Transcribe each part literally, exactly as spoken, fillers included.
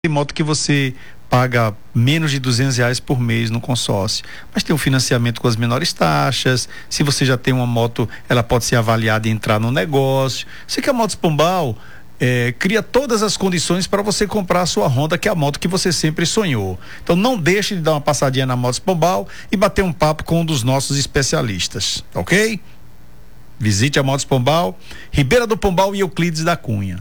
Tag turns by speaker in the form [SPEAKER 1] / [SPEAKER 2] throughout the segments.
[SPEAKER 1] moto que você paga menos de duzentos reais por mês no consórcio, mas tem um financiamento com as menores taxas. Se você já tem uma moto, ela pode ser avaliada e entrar no negócio. Você que a Motos Pombal é, cria todas as condições para você comprar a sua Honda, que é a moto que você sempre sonhou. Então não deixe de dar uma passadinha na Motos Pombal e bater um papo com um dos nossos especialistas, ok? Visite a Motos Pombal, Ribeira do Pombal e Euclides da Cunha.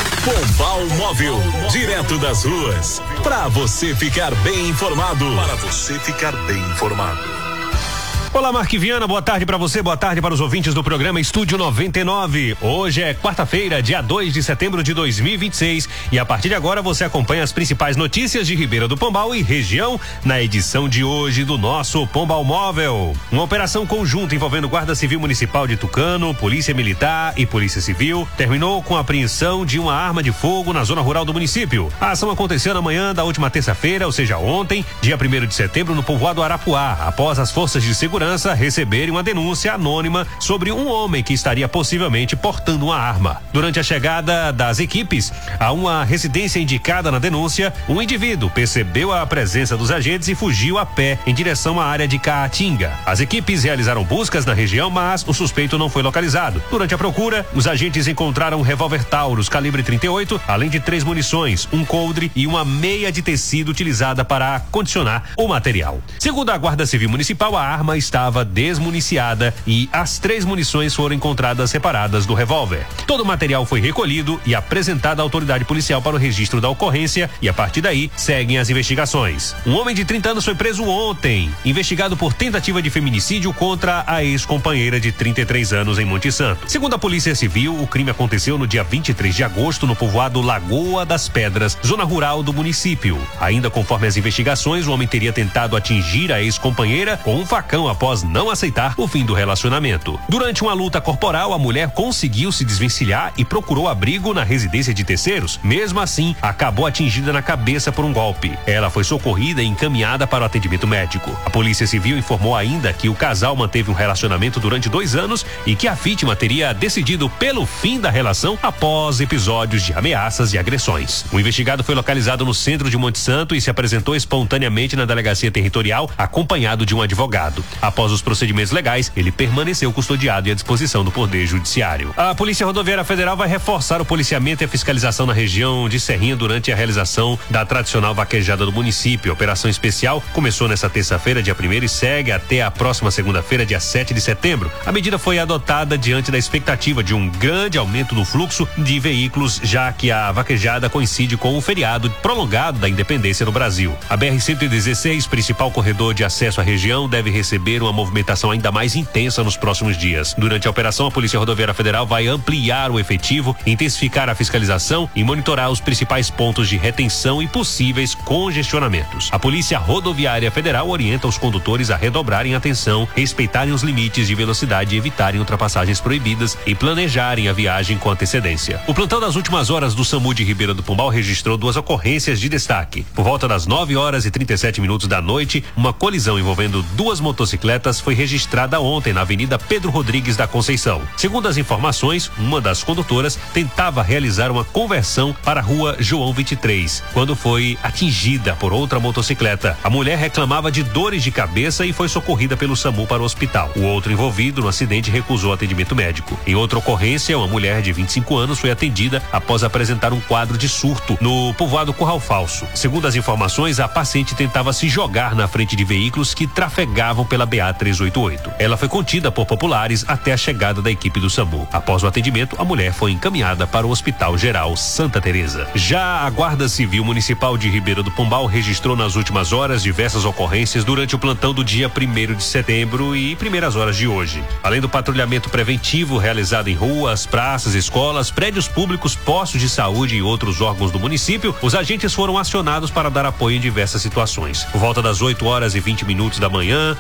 [SPEAKER 2] Pombal Móvel, direto das ruas, para você ficar bem informado. Para você ficar bem informado.
[SPEAKER 3] Olá, Marque Viana, boa tarde para você, boa tarde para os ouvintes do programa Estúdio noventa e nove. Hoje é quarta-feira, dia dois de setembro de dois mil e vinte e seis, e a partir de agora você acompanha as principais notícias de Ribeira do Pombal e região na edição de hoje do nosso Pombal Móvel. Uma operação conjunta envolvendo Guarda Civil Municipal de Tucano, Polícia Militar e Polícia Civil terminou com a apreensão de uma arma de fogo na zona rural do município. A ação aconteceu na manhã da última terça-feira, ou seja, ontem, dia primeiro de setembro, no povoado Arapuá, após as forças de segurança receberem uma denúncia anônima sobre um homem que estaria possivelmente portando uma arma. Durante a chegada das equipes a uma residência indicada na denúncia, um indivíduo percebeu a presença dos agentes e fugiu a pé em direção à área de Caatinga. As equipes realizaram buscas na região, mas o suspeito não foi localizado. Durante a procura, os agentes encontraram um revólver Taurus calibre trinta e oito, além de três munições, um coldre e uma meia de tecido utilizada para acondicionar o material. Segundo a Guarda Civil Municipal, a arma está estava desmuniciada e as três munições foram encontradas separadas do revólver. Todo o material foi recolhido e apresentado à autoridade policial para o registro da ocorrência, e a partir daí seguem as investigações. Um homem de trinta anos foi preso ontem, investigado por tentativa de feminicídio contra a ex-companheira de trinta e três anos em Monte Santo. Segundo a Polícia Civil, o crime aconteceu no dia vinte e três de agosto no povoado Lagoa das Pedras, zona rural do município. Ainda conforme as investigações, o homem teria tentado atingir a ex-companheira com um facão após não aceitar o fim do relacionamento. Durante uma luta corporal, a mulher conseguiu se desvencilhar e procurou abrigo na residência de terceiros. Mesmo assim, acabou atingida na cabeça por um golpe. Ela foi socorrida e encaminhada para o atendimento médico. A Polícia Civil informou ainda que o casal manteve um relacionamento durante dois anos e que a vítima teria decidido pelo fim da relação após episódios de ameaças e agressões. O investigado foi localizado no centro de Monte Santo e se apresentou espontaneamente na delegacia territorial, acompanhado de um advogado. Após os procedimentos legais, ele permaneceu custodiado e à disposição do Poder Judiciário. A Polícia Rodoviária Federal vai reforçar o policiamento e a fiscalização na região de Serrinha durante a realização da tradicional vaquejada do município. A operação especial começou nesta terça-feira, dia primeiro, e segue até a próxima segunda-feira, dia sete de setembro. A medida foi adotada diante da expectativa de um grande aumento do fluxo de veículos, já que a vaquejada coincide com o feriado prolongado da independência no Brasil. A B R cento e dezesseis, principal corredor de acesso à região, deve receber uma movimentação ainda mais intensa nos próximos dias. Durante a operação, a Polícia Rodoviária Federal vai ampliar o efetivo, intensificar a fiscalização e monitorar os principais pontos de retenção e possíveis congestionamentos. A Polícia Rodoviária Federal orienta os condutores a redobrarem atenção, respeitarem os limites de velocidade e evitarem ultrapassagens proibidas e planejarem a viagem com antecedência. O plantão das últimas horas do SAMU de Ribeira do Pombal registrou duas ocorrências de destaque. Por volta das nove horas e trinta e sete minutos da noite, uma colisão envolvendo duas motocicletas foi registrada ontem na Avenida Pedro Rodrigues da Conceição. Segundo as informações, uma das condutoras tentava realizar uma conversão para a rua João vinte e três, quando foi atingida por outra motocicleta. A mulher reclamava de dores de cabeça e foi socorrida pelo SAMU para o hospital. O outro envolvido no acidente recusou atendimento médico. Em outra ocorrência, uma mulher de vinte e cinco anos foi atendida após apresentar um quadro de surto no povoado Curral Falso. Segundo as informações, a paciente tentava se jogar na frente de veículos que trafegavam pela B A trezentos e oitenta e oito. Ela foi contida por populares até a chegada da equipe do SAMU. Após o atendimento, a mulher foi encaminhada para o Hospital Geral Santa Teresa. Já a Guarda Civil Municipal de Ribeira do Pombal registrou nas últimas horas diversas ocorrências durante o plantão do dia primeiro de setembro e primeiras horas de hoje. Além do patrulhamento preventivo realizado em ruas, praças, escolas, prédios públicos, postos de saúde e outros órgãos do município, os agentes foram acionados para dar apoio em diversas situações. Por volta das oito horas e vinte minutos da manhã de ontem,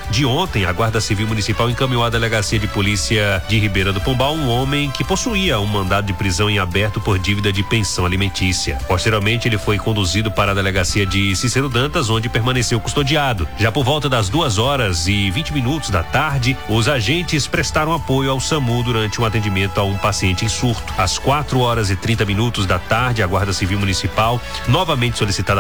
[SPEAKER 3] ontem, a Guarda Civil Municipal encaminhou à Delegacia de Polícia de Ribeira do Pombal um homem que possuía um mandado de prisão em aberto por dívida de pensão alimentícia. Posteriormente, ele foi conduzido para a Delegacia de Cícero Dantas, onde permaneceu custodiado. Já por volta das duas horas e vinte minutos da tarde, os agentes prestaram apoio ao SAMU durante um atendimento a um paciente em surto. Às quatro horas e trinta minutos da tarde, a Guarda Civil Municipal, novamente solicitada